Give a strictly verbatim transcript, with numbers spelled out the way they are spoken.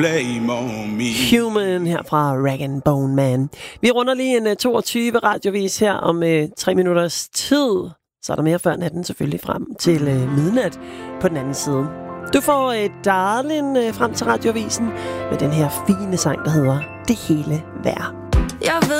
Human her fra Rag and Bone Man. Vi runder lige en uh, toogtyve radiovis her om uh, tre minutters tid. Så er der mere før natten selvfølgelig frem til uh, midnat på den anden side. Du får et uh, Darlin uh, frem til radiovisen med den her fine sang, der hedder Det hele værd. Jeg ved